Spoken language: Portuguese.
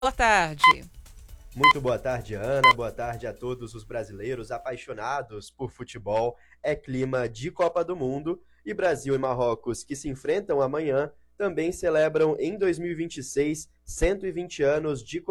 Boa tarde. Muito boa tarde, Ana. Boa tarde a todos os brasileiros apaixonados por futebol. É clima de Copa do Mundo e Brasil e Marrocos, que se enfrentam amanhã, também celebram em 2026 120 anos de